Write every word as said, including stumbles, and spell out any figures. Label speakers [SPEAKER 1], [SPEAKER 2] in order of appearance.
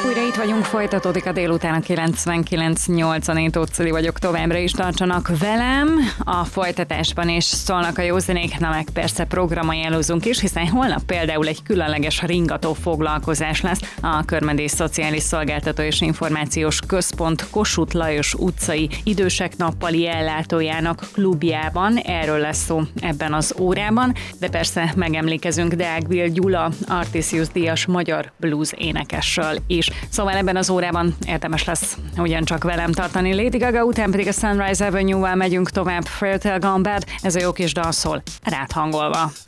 [SPEAKER 1] Újra itt vagyunk, folytatódik a délután a kilencvenkilenc nyolcon, én Tóth Cili vagyok, továbbra is tartsanak velem a folytatásban, és szólnak a jó zenék, na meg persze programai előzünk is, hiszen holnap például egy különleges ringató foglalkozás lesz a Körmendés Szociális Szolgáltató és Információs Központ Kossuth Lajos utcai idősek nappali ellátójának klubjában. Erről lesz szó ebben az órában, de persze megemlékezünk Deák Bill Gyula, Artisius díjas magyar blues énekesről is. Szóval ebben az órában érdemes lesz ugyancsak velem tartani. Lady Gaga után pedig a Sunrise Avenue-val megyünk tovább. Frail Gone Bad, ez a jó kis dal szól rád hangolva.